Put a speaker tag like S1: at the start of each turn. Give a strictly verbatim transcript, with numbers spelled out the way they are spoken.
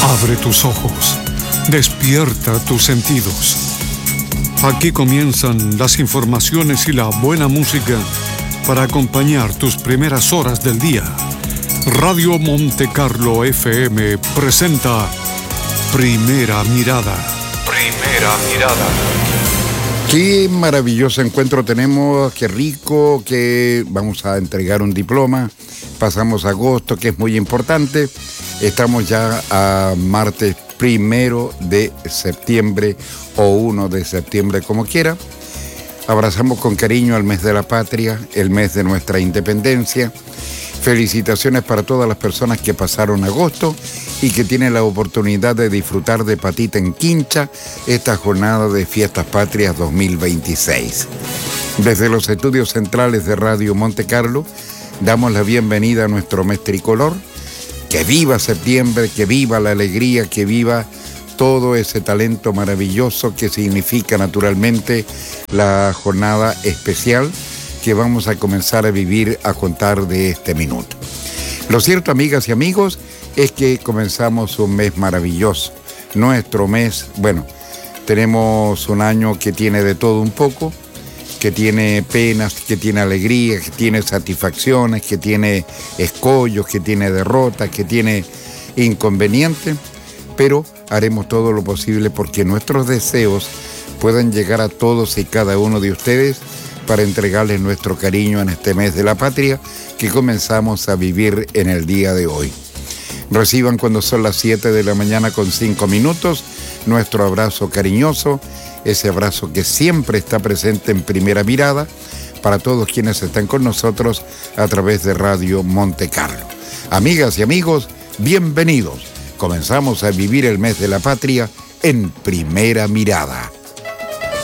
S1: Abre tus ojos, despierta tus sentidos. Aquí comienzan las informaciones y la buena música para acompañar tus primeras horas del día. Radio Monte Carlo F M presenta Primera Mirada. Primera Mirada.
S2: Qué maravilloso encuentro tenemos, qué rico, que vamos a entregar un diploma. Pasamos agosto, que es muy importante. Estamos ya a martes primero de septiembre o uno de septiembre, como quiera. Abrazamos con cariño al mes de la patria, el mes de nuestra independencia. Felicitaciones para todas las personas que pasaron agosto y que tienen la oportunidad de disfrutar de patita en quincha esta jornada de Fiestas Patrias dos mil veintiséis. Desde los estudios centrales de Radio Monte Carlo, damos la bienvenida a nuestro mes tricolor. Que viva septiembre, que viva la alegría, que viva todo ese talento maravilloso que significa naturalmente la jornada especial que vamos a comenzar a vivir a contar de este minuto. Lo cierto, amigas y amigos, es que comenzamos un mes maravilloso. Nuestro mes, bueno, tenemos un año que tiene de todo un poco, que tiene penas, que tiene alegría, que tiene satisfacciones, que tiene escollos, que tiene derrotas, que tiene inconvenientes, pero haremos todo lo posible porque nuestros deseos puedan llegar a todos y cada uno de ustedes para entregarles nuestro cariño en este mes de la patria que comenzamos a vivir en el día de hoy. Reciban cuando son las siete de la mañana con cinco minutos nuestro abrazo cariñoso, ese abrazo que siempre está presente en Primera Mirada para todos quienes están con nosotros a través de Radio Monte Carlo. Amigas y amigos, bienvenidos. Comenzamos a vivir el mes de la patria en Primera Mirada.